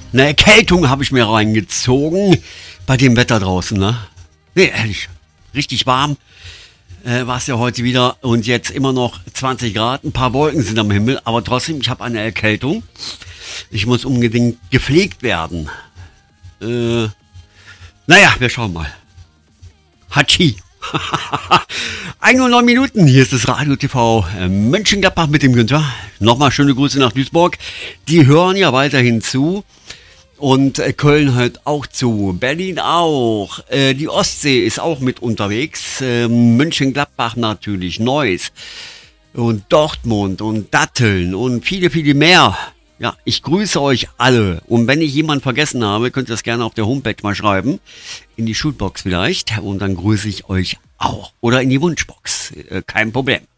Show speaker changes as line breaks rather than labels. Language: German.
Eine Erkältung habe ich mir reingezogen bei dem Wetter draußen, ne? Nee, ehrlich, richtig warm war es ja heute wieder und jetzt immer noch 20 Grad, ein paar Wolken sind am Himmel, aber trotzdem, ich habe eine Erkältung. Ich muss unbedingt gepflegt werden. Naja, wir schauen mal. Hatschi. 1:09 Minuten, hier ist das Radio TV Mönchengladbach mit dem Günther. Nochmal schöne Grüße nach Duisburg. Die hören ja weiterhin zu. Und Köln hört auch zu. Berlin auch. Die Ostsee ist auch mit unterwegs. Mönchengladbach natürlich. Neuss. Und Dortmund und Datteln und viele, viele mehr. Ja, ich grüße euch alle. Und wenn ich jemanden vergessen habe, könnt ihr das gerne auf der Homepage mal schreiben. In die Shootbox vielleicht. Und dann grüße ich euch auch. Oder in die Wunschbox. Kein Problem.